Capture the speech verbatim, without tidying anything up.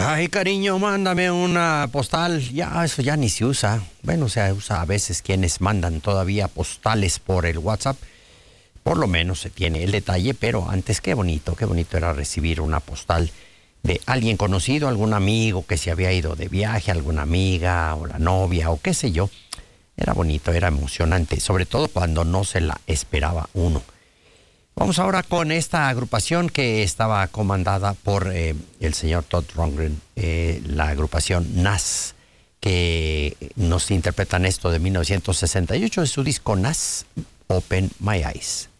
Ay, cariño, mándame una postal. Ya, eso ya ni se usa. Bueno, se usa a veces quienes mandan todavía postales por el WhatsApp. Por lo menos se tiene el detalle, pero antes qué bonito, qué bonito era recibir una postal de alguien conocido, algún amigo que se había ido de viaje, alguna amiga o la novia o qué sé yo. Era bonito, era emocionante, sobre todo cuando no se la esperaba uno. Vamos ahora con esta agrupación que estaba comandada por eh, el señor Todd Rundgren, eh, la agrupación N A S, que nos interpretan esto de mil novecientos sesenta y ocho de su disco N A S, Open My Eyes.